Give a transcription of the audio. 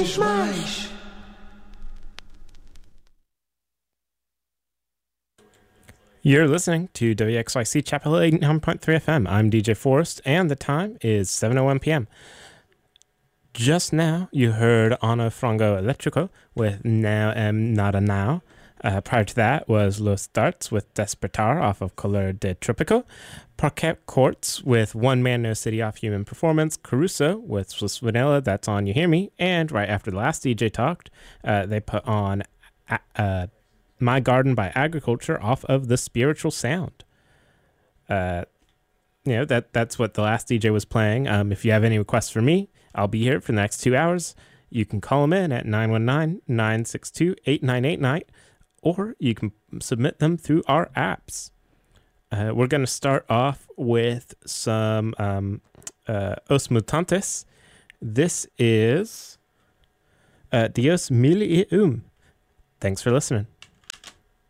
You're listening to WXYC Chapel 89.3 FM. I'm DJ Forrest, and the time is 7:01 p.m. Just now, you heard Ana Frango Electrico with Now Am Nada Now. Prior to that was Los Darts with Despertar off of Color de Tropico. Parquet Courts with One Man No City off Human Performance. Caruso with Swiss Vanilla, that's on You Hear Me. And right after the last DJ talked, they put on My Garden by Agriculture off of The Spiritual Sound. That's what the last DJ was playing. If you have any requests for me, I'll be here for the next 2 hours. You can call them in at 919-962-8989, or you can submit them through our apps. We're going to start off with some Os Mutantes. This is Dios Mil y Thanks for listening.